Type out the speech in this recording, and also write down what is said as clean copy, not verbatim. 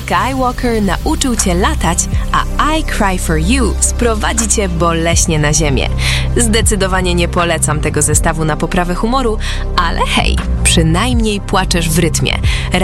Skywalker nauczył cię latać, a I Cry For You sprowadzi cię boleśnie na ziemię. Zdecydowanie nie polecam tego zestawu na poprawę humoru, ale hej, przynajmniej płaczesz w rytmie.